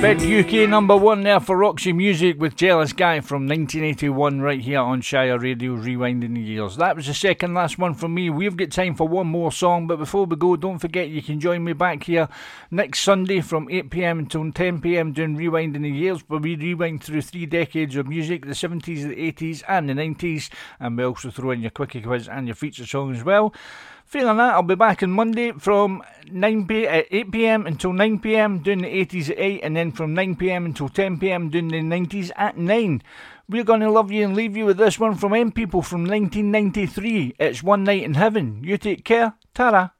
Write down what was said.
UK number one there for Roxy Music with Jealous Guy from 1981 right here on Shire Radio, rewinding the years. That was the second last one from me. We've got time for one more song, but before we go, don't forget you can join me back here next Sunday from 8pm until 10pm doing Rewinding the Years, where we rewind through 3 decades of music, the 70s, the 80s and the 90s, and we also throw in your quickie quiz and your feature song as well. Failing that, I'll be back on Monday from 8pm until 9pm doing the 80s at 8, and then from 9pm until 10pm doing the 90s at 9. We're going to love you and leave you with this one from M People from 1993. It's One Night in Heaven. You take care. Ta-ra.